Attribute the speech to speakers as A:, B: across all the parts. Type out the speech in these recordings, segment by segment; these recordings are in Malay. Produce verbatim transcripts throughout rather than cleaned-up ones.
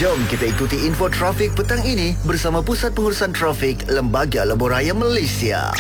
A: Jom kita ikuti info trafik petang ini bersama Pusat Pengurusan Trafik Lembaga Lebuh Raya Malaysia.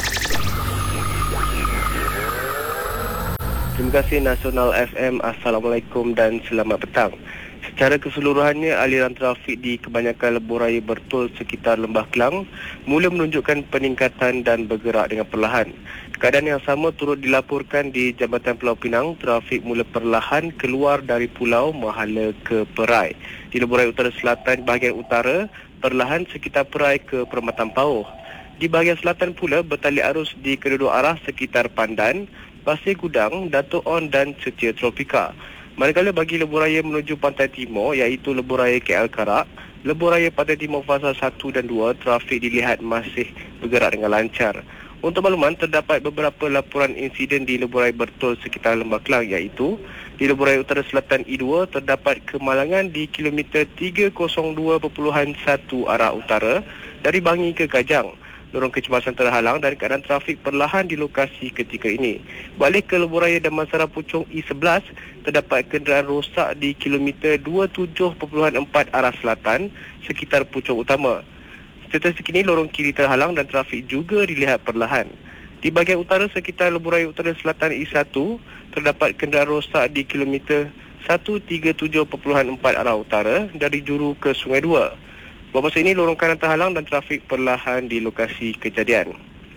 B: Terima kasih Nasional F M. Assalamualaikum dan selamat petang. Secara keseluruhannya, aliran trafik di kebanyakan lebuh raya Bertol sekitar Lembah Kelang mula menunjukkan peningkatan dan bergerak dengan perlahan. Keadaan yang sama turut dilaporkan di Jambatan Pulau Pinang. Trafik mula perlahan keluar dari pulau Mahala ke Perai. Di lebuh raya Utara Selatan bahagian utara, perlahan sekitar Perai ke Permatan Pauh. Di bahagian selatan pula, bertali arus di kedua-dua arah sekitar Pandan, Pasir Gudang, Dato' On dan Setia Tropika. Manakala bagi lebuh raya menuju Pantai Timur iaitu lebuh raya K L Karak, lebuh raya Pantai Timur fasa satu dan dua, trafik dilihat masih bergerak dengan lancar. Untuk makluman, terdapat beberapa laporan insiden di lebuh raya Bertol sekitar Lembah Kelang iaitu di lebuh raya Utara Selatan I dua terdapat kemalangan di kilometer tiga kosong dua perpuluhan satu arah utara dari Bangi ke Kajang. Lorong kecemasan terhalang dan keadaan trafik perlahan di lokasi ketika ini. Balik ke lebuh raya Damansara Puchong I sebelas, terdapat kenderaan rosak di kilometer dua puluh tujuh perpuluhan empat arah selatan sekitar Puchong Utama. Serta sekini lorong kiri terhalang dan trafik juga dilihat perlahan. Di bahagian utara sekitar lebuh raya Utara Selatan I satu, terdapat kenderaan rosak di kilometer seratus tiga puluh tujuh perpuluhan empat arah utara dari Juru ke Sungai Dua. Buat masa ini, lorong kanan terhalang dan trafik perlahan di lokasi kejadian.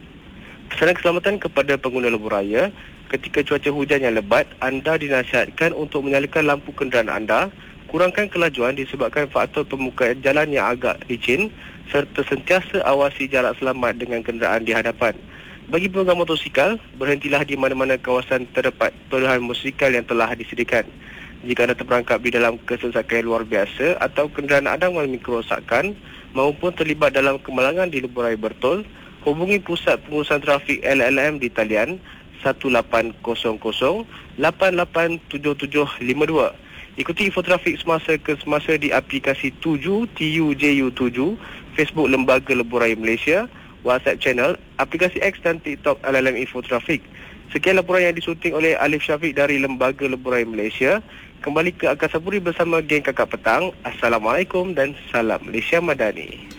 B: Pesanan keselamatan kepada pengguna lebuh raya, ketika cuaca hujan yang lebat, anda dinasihatkan untuk menyalakan lampu kenderaan anda, kurangkan kelajuan disebabkan faktor permukaan jalan yang agak licin, serta sentiasa awasi jarak selamat dengan kenderaan di hadapan. Bagi pengguna motosikal, berhentilah di mana-mana kawasan terdapat perumahan motosikal yang telah disediakan. Jika anda terperangkap di dalam kesesakan yang luar biasa atau kenderaan anda mengalami kerosakan maupun terlibat dalam kemalangan di lebuh raya Bertol, hubungi Pusat Pengurusan Trafik L L M di talian satu lapan kosong kosong lapan lapan tujuh tujuh lima dua. Ikuti info trafik semasa ke semasa di aplikasi tujuh T U J U tujuh, Facebook Lembaga Lebuh Raya Malaysia, WhatsApp channel, aplikasi X dan TikTok L L M Info Trafik. Sekian laporan yang disunting oleh Alif Syafiq dari Lembaga Lebuh Raya Malaysia. Kembali ke Angkasa Puri bersama geng Kakak Petang. Assalamualaikum dan salam Malaysia Madani.